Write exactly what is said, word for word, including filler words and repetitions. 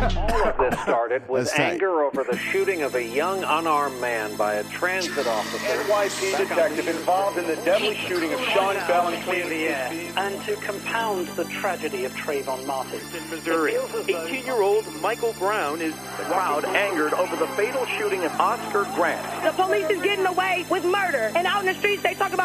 All of this started with That's tight. anger over the shooting of a young unarmed man by a transit officer. N Y P detective involved in the deadly shooting of Sean Bell and clear the air. And to compound the tragedy of Trayvon Martin. In Missouri, eighteen-year-old Michael Brown is the crowd angered over the fatal shooting of Oscar Grant. The police is getting away with murder, and out in the streets they talk about